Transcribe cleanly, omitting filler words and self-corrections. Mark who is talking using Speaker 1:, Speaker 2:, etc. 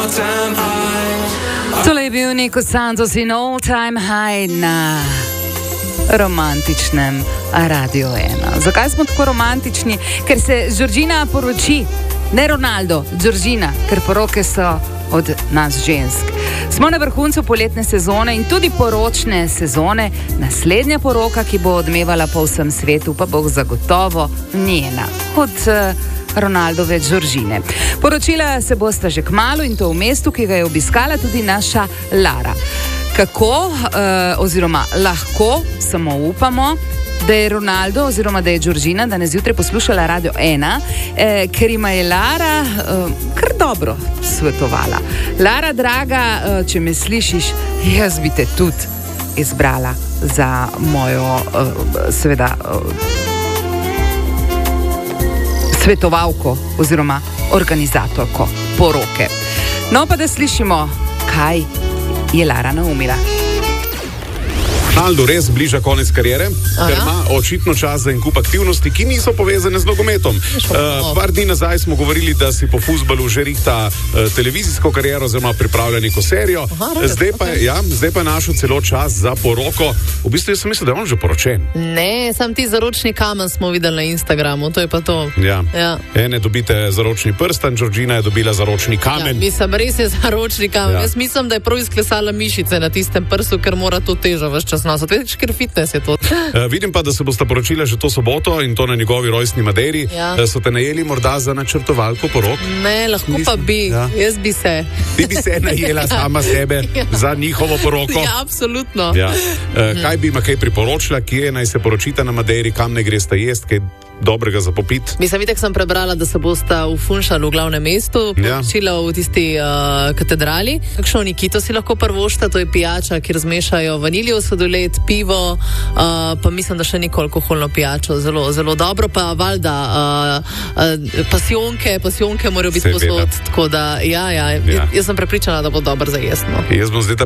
Speaker 1: Tole je bil Nico Santos in All Time High na romantičnem Radio 1. Zakaj smo tako romantični? Ker se Georgina poroči, ne Ronaldo, Georgina, ker poroke so od nas žensk. Smo na vrhuncu poletne sezone in tudi poročne sezone. Naslednja poroka, ki bo odmevala po vsem svetu, pa bo zagotovo njena, od Ronaldove Georgine. Poročila se bosta že kmalu in to v mestu, ki ga je obiskala tudi naša Lara. Kako, oziroma lahko samo upamo, da je Ronaldo oziroma da je Georgina danes zjutraj poslušala Radio 1, ker ima je Lara kar dobro svetovala. Lara, draga, če me slišiš, jaz bi te tudi izbrala za mojo, seveda, svetovalko oziroma organizatorko poroke. No, pa da slišimo, kaj je Lara naumila.
Speaker 2: Ronaldo res bliža konec kariere, ker ima očitno čas za en kup aktivnosti, ki niso povezane z nogometom. Par dni nazaj smo govorili, da si po fuzbalu že rihta televizijsko kariero, oziroma pripravlja neko serijo. Zdaj pa je našel celo čas za poroko. V bistvu jaz sem mislil, da je on že poročen.
Speaker 3: Ne, sam ti zaročni kamen smo videli na Instagramu, to je pa to.
Speaker 2: Ja. Ene dobite zaročni prstan, Georgina je dobila zaročni kamen.
Speaker 3: Mislim, res je zaročni kamen. Jaz mislim, da je prav izklesala mišice na tistem prstu, ker mora to težo ves čas nositi. Veš, ker fitness je to.
Speaker 2: Vidim pa, da se bosta poročila že to soboto in to na njegovi rojstni Madeiri. So te najeli morda za načrtovalko porok?
Speaker 3: Ne, lahko pa bi. Jaz bi se.
Speaker 2: Ti bi se najela sama sebe za njihovo poroko?
Speaker 3: Ja, absolutno.
Speaker 2: Kaj bi ima kaj priporočila, kje naj se poročita na Madeiri, kam ne gresta jest, kaj dobrega za popit?
Speaker 3: Mislim, vitek sem prebrala, da se bosta v Funchalu, v glavnem mestu, poročila v tisti katedrali. Kakšno Nikito si lahko prvošta, to je pijača, kjer zmešajo vaniljev sladoled, pivo, pa mislim, da še neko alkoholno pijačo. Zelo, zelo dobro, pa valjda pasionke morajo biti posod, tako da jaz sem prepričana, da bo dobro za jesti.
Speaker 2: Jaz bom zdaj